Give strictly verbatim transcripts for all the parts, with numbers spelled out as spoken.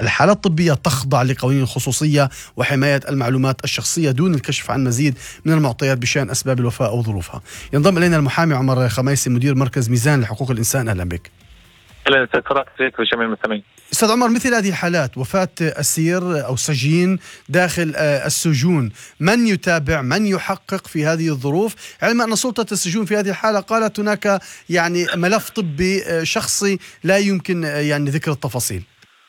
الحالة الطبية تخضع لقوانين الخصوصية وحماية المعلومات الشخصية دون الكشف عن مزيد من المعطيات بشأن أسباب الوفاة أو ظروفها. ينضم إلينا المحامي عمر خميسي مدير مركز ميزان لحقوق الإنسان. أهلا بك. أهلا وسهلا المستمعين. أستاذ عمر، مثل هذه الحالات وفاة أسير أو سجين داخل السجون، من يتابع، من يحقق في هذه الظروف، علما أن سلطة السجون في هذه الحالة قالت هناك يعني ملف طبي شخصي لا يمكن يعني ذكر التفاصيل؟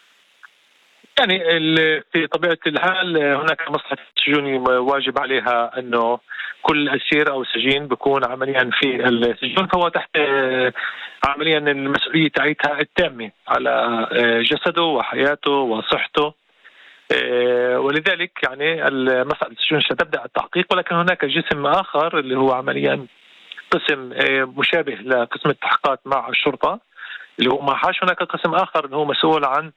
يعني في طبيعة الحال هناك مصلحة السجون واجب عليها أنه كل أسير أو سجين بيكون عمليا في السجون فهو تحت عمليا المسؤولية تاعتها التامة على جسده وحياته وصحته، ولذلك يعني مصلحة السجون ستبدأ التحقيق، ولكن هناك جسم آخر اللي هو عمليا قسم مشابه لقسم التحقيقات مع الشرطة اللي هو محاش. هناك قسم آخر اللي هو مسؤول عن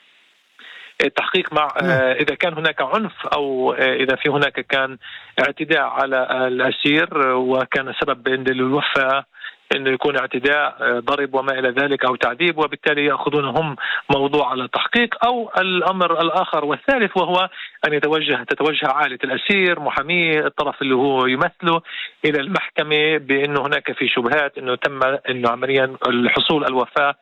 التحقيق مع إذا كان هناك عنف أو إذا في هناك كان اعتداء على الأسير وكان سبب للوفاة إنه يكون اعتداء ضرب وما إلى ذلك أو تعذيب، وبالتالي يأخذون هم موضوع على التحقيق. أو الأمر الآخر والثالث وهو أن يتوجه تتوجه عائلة الأسير محاميه الطرف اللي هو يمثله إلى المحكمة بأنه هناك في شبهات إنه تم إنه عمليا الحصول الوفاة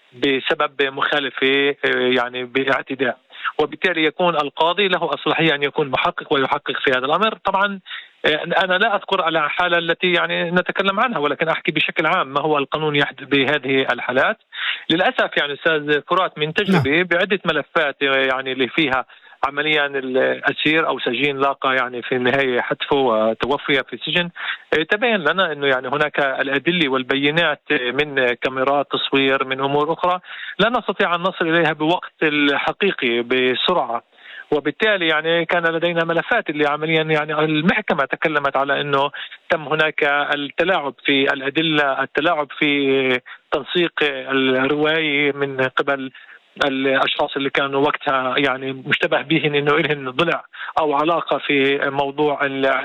بسبب مخالفة يعني باعتداء، وبالتالي يكون القاضي له الصلاحية أن يكون محقق ويحقق في هذا الأمر. طبعا أنا لا أذكر على حالة التي يعني نتكلم عنها، ولكن أحكي بشكل عام ما هو القانون يحدث بهذه الحالات. للأسف يعني أستاذ فرات من تجربة بعدة ملفات يعني اللي فيها عمليا الأسير أو سجين لاقى يعني في النهاية حتفه وتوفي في السجن، تبين لنا أنه يعني هناك الأدلة والبينات من كاميرات تصوير من أمور أخرى لا نستطيع أن نصل إليها بوقت الحقيقي بسرعة، وبالتالي يعني كان لدينا ملفات اللي عمليا يعني المحكمة تكلمت على أنه تم هناك التلاعب في الأدلة، التلاعب في تنسيق الرواية من قبل الأشخاص اللي كانوا وقتها يعني مشتبه بهم إنه إلهن ضلع أو علاقة في موضوع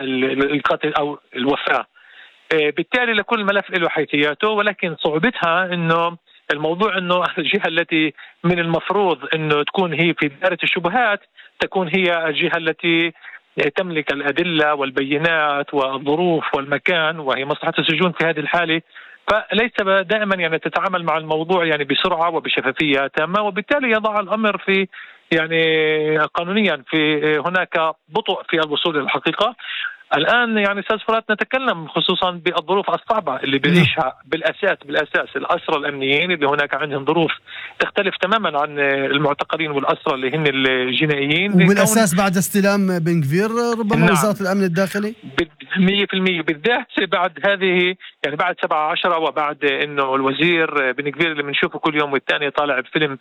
القتل أو الوفاة. بالتالي لكل ملف له حيثياته، ولكن صعوبتها إنه الموضوع إنه الجهة التي من المفروض إنه تكون هي في دائرة الشبهات تكون هي الجهة التي تملك الأدلة والبينات والظروف والمكان، وهي مصلحة السجون في هذه الحالة، فليس دائما يعني تتعامل مع الموضوع يعني بسرعة وبشفافية تامة، وبالتالي يضع الأمر في يعني قانونيا في هناك بطء في الوصول إلى الحقيقة. الآن يعني أستاذ فرات نتكلم خصوصا بالظروف الصعبة اللي بيعيشها بالأساس بالأساس الأسرى الأمنيين اللي هناك عندهم ظروف تختلف تماما عن المعتقلين والأسرى اللي هن الجنائيين، وبالأساس بعد استلام بن غفير ربما نعم. وزارة الأمن الداخلي مية في المية بالذات بعد هذه يعني بعد سبعة عشرة وبعد إنه الوزير بن غفير اللي بنشوفه كل يوم والتاني طالع بفيلم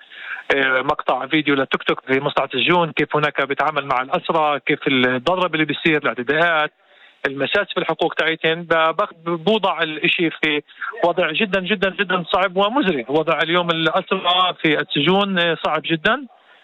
مقطع فيديو لتيك توك في مصلحة السجون كيف هناك بيتعامل مع الأسرى، كيف الضرب اللي بيصير، الاعتداءات، المساس في الحقوق تاعتين، بوضع الاشي في وضع جدا جدا جدا صعب ومزري. وضع اليوم الأسرى في السجون صعب جدا،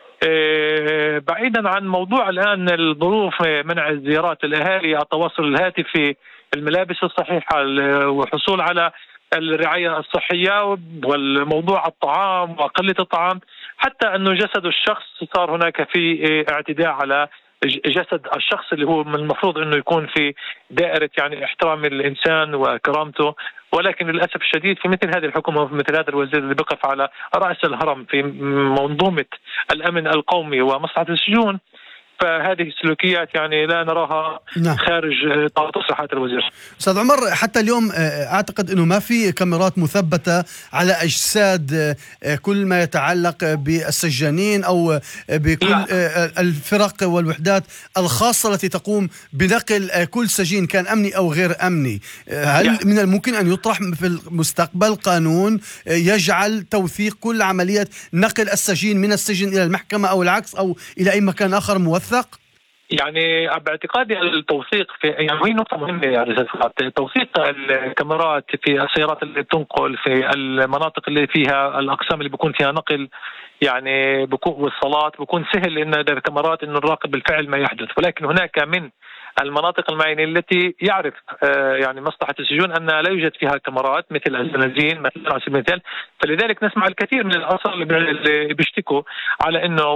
بعيدا عن موضوع الآن الظروف منع الزيارات الأهالي، التواصل الهاتفي، الملابس الصحيحة، والحصول على الرعاية الصحية، والموضوع الطعام وقلة الطعام، حتى أنه جسد الشخص صار هناك في اعتداء على جسد الشخص اللي هو من المفروض أنه يكون في دائرة يعني احترام الإنسان وكرامته. ولكن للأسف الشديد في مثل هذه الحكومة وفي مثل هذا الوزير اللي بقف على رأس الهرم في منظومة الأمن القومي ومصلحة السجون، فهذه السلوكيات يعني لا نراها نعم. خارج طاقة تصريحات الوزير. أستاذ عمر، حتى اليوم أعتقد أنه ما في كاميرات مثبتة على أجساد كل ما يتعلق بالسجانين أو بكل لا. الفرق والوحدات الخاصة التي تقوم بنقل كل سجين كان أمني أو غير أمني. هل يعني. من الممكن أن يطرح في المستقبل قانون يجعل توثيق كل عملية نقل السجين من السجن إلى المحكمة أو العكس أو إلى أي مكان آخر موثق؟ يعني باعتقادي التوثيق في يعني هي نقطة مهمة، يعني توثيق الكاميرات في السيارات اللي تنقل في المناطق اللي فيها الأقسام اللي بيكون فيها نقل يعني بكون والصلاة بكون سهل إن الكاميرات إنه نراقب بالفعل ما يحدث، ولكن هناك من المناطق المعينة التي يعرف يعني مصلحة السجون أن لا يوجد فيها كاميرات مثل الزنازين مثل على سبيل المثال، فلذلك نسمع الكثير من الأسرى اللي بيشتكوا على إنه